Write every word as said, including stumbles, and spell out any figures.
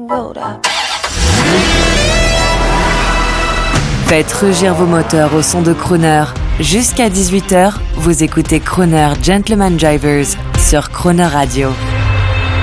road up. Faites rugir vos moteurs au son de Crooner. Jusqu'à dix-huit heures, vous écoutez Crooner Gentleman Drivers sur Crooner Radio.